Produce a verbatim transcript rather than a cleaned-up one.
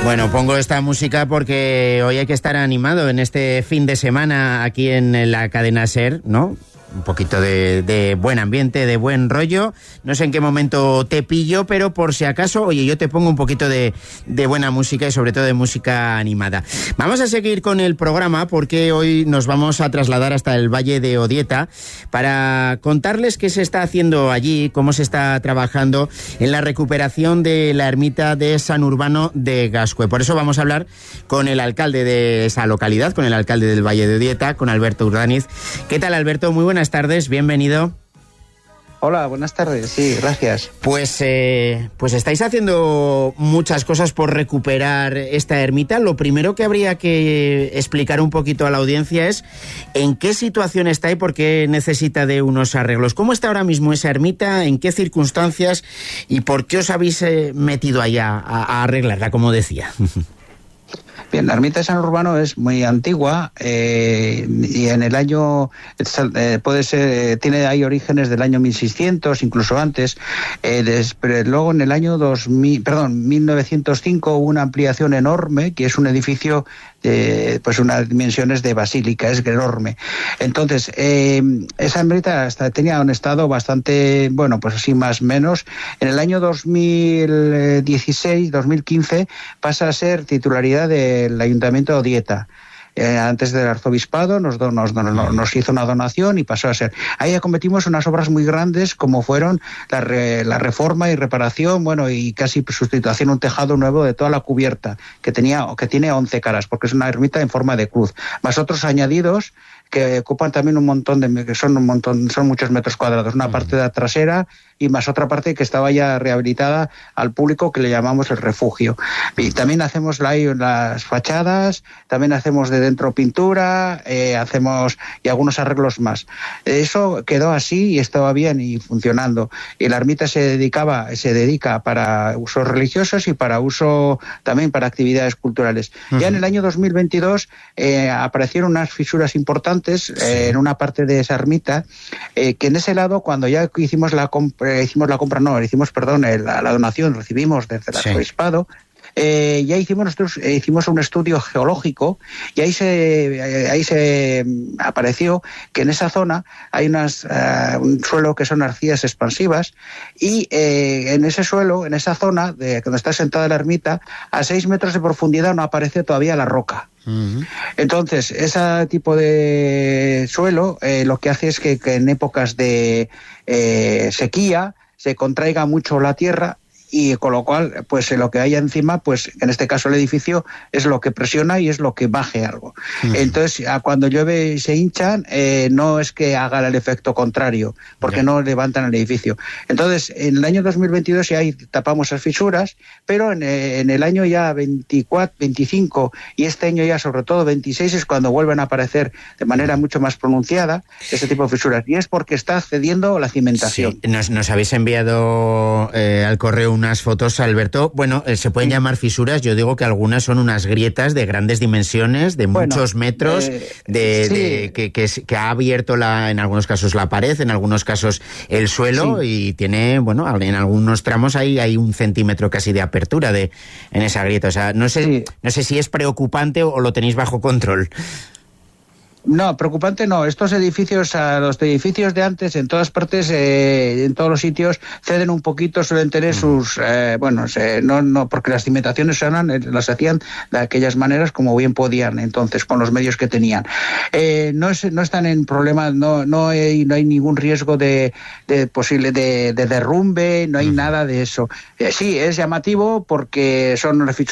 Bueno, pongo esta música porque hoy hay que estar animado en este fin de semana aquí en la cadena SER, ¿no? Un poquito de, de buen ambiente, de buen rollo. No sé en qué momento te pillo, pero por si acaso, oye, yo te pongo un poquito de, de buena música y sobre todo de música animada. Vamos a seguir con el programa porque hoy nos vamos a trasladar hasta el Valle de Odieta para contarles qué se está haciendo allí, cómo se está trabajando en la recuperación de la ermita de San Urbano de Gascue. Por eso vamos a hablar con el alcalde de esa localidad, con el alcalde del Valle de Odieta, con Alberto Urdaniz. ¿Qué tal, Alberto? Muy buenas tardes, bienvenido. Hola, buenas tardes, sí, gracias. Pues, eh, pues estáis haciendo muchas cosas por recuperar esta ermita. Lo primero que habría que explicar un poquito a la audiencia es en qué situación está y por qué necesita de unos arreglos. ¿Cómo está ahora mismo esa ermita? ¿En qué circunstancias? ¿Y por qué os habéis eh, metido allá a, a arreglarla, como decía? Bien, la ermita de San Urbano es muy antigua eh, y en el año, eh, puede ser, tiene ahí orígenes del año mil seiscientos, incluso antes, eh, des, pero luego en el año dos mil, perdón, mil novecientos cinco hubo una ampliación enorme, que es un edificio de pues unas dimensiones de basílica, es enorme. Entonces, eh, esa ermita hasta tenía un estado bastante, bueno, pues así más o menos. En el año dos mil dieciséis, dos mil quince pasa a ser titularidad del Ayuntamiento de Odieta. Eh, antes del arzobispado nos, do, nos, nos, nos hizo una donación y pasó a ser. Ahí acometimos unas obras muy grandes como fueron la, re, la reforma y reparación, bueno, y casi sustitución, un tejado nuevo de toda la cubierta, que tenía que tiene once caras, porque es una ermita en forma de cruz, más otros añadidos que ocupan también un montón de, que son un montón, son muchos metros cuadrados, una parte de la trasera y más otra parte que estaba ya rehabilitada al público, que le llamamos el refugio. Y también hacemos la, las fachadas, también hacemos de dentro pintura, eh, hacemos y algunos arreglos más. Eso quedó así y estaba bien y funcionando. Y la ermita se dedicaba, se dedica para usos religiosos y para uso también para actividades culturales. Uh-huh. Ya en el año dos mil veintidós eh, aparecieron unas fisuras importantes eh, en una parte de esa ermita, eh, que en ese lado, cuando ya hicimos la compra, hicimos la compra, no, hicimos, perdón, la, la donación, recibimos desde el arzobispado, Eh, ya hicimos nosotros eh, hicimos un estudio geológico y ahí se eh, ahí se apareció que en esa zona hay unas uh, un suelo que son arcillas expansivas y eh, en ese suelo, en esa zona de donde está sentada la ermita, a seis metros de profundidad no aparece todavía la roca. Uh-huh. Entonces, ese tipo de suelo eh, lo que hace es que, que en épocas de eh, sequía se contraiga mucho la tierra, y con lo cual, pues lo que haya encima, pues en este caso el edificio, es lo que presiona y es lo que baje algo. Uh-huh. Entonces, cuando llueve y se hinchan, eh, no es que haga el efecto contrario, porque yeah. no levantan el edificio. Entonces, en el año dos mil veintidós ya ahí tapamos esas fisuras, pero en, en el año ya veinticuatro, veinticinco y este año ya sobre todo veintiséis es cuando vuelven a aparecer de manera mucho más pronunciada ese tipo de fisuras. Y es porque está cediendo la cimentación. Sí. Nos, nos habéis enviado eh, al correo unas fotos, Alberto. Bueno, eh, se pueden sí. llamar fisuras. Yo digo que algunas son unas grietas de grandes dimensiones, de bueno, muchos metros, eh, de, sí. de que, que, que ha abierto la, en algunos casos la pared, en algunos casos el suelo, sí. y tiene, bueno, en algunos tramos hay, hay un centímetro casi de apertura de en esa grieta. O sea, no sé, sí. no sé si es preocupante o, o lo tenéis bajo control. No, preocupante no. Estos edificios, a los edificios de antes, en todas partes, eh, en todos los sitios, ceden un poquito, suelen tener sus, eh, bueno, se, no, no, porque las cimentaciones eran, eh, las hacían de aquellas maneras como bien podían, entonces, con los medios que tenían. Eh, no, es, no están en problemas, no, no hay, no hay ningún riesgo de, de posible de, de derrumbe, no hay uh-huh. nada de eso. Eh, sí, es llamativo porque son